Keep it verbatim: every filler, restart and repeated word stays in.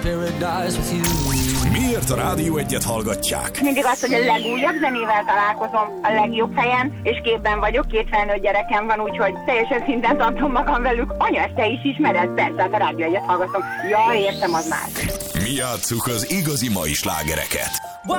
paradise with you. Miért a Rádió Egyet hallgatják? Mindig az, hogy a legújabb zenével találkozom a legjobb helyen, és képben vagyok, két felnőtt gyerekem van, úgyhogy teljesen szinten tartom magam velük. Anya, ezt te is ismered? Persze, hát a Rádió Egyet hallgatom. Ja, értem, az már. Mi játsszuk az igazi mai slágereket.